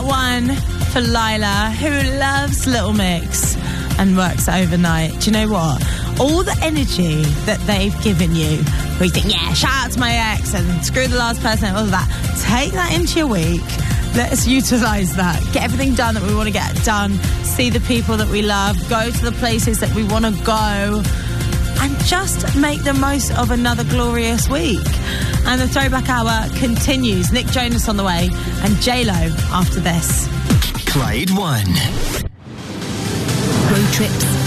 one for Lila, who loves Little Mix and works overnight. Do you know what? All the energy that they've given you, where you think, yeah, shout out to my ex and screw the last person, all of that. Take that into your week. Let's utilise that. Get everything done that we want to get done. See the people that we love. Go to the places that we want to go. And just make the most of another glorious week. And the Throwback Hour continues. Nick Jonas on the way and J-Lo after this. Clyde One. Road trips,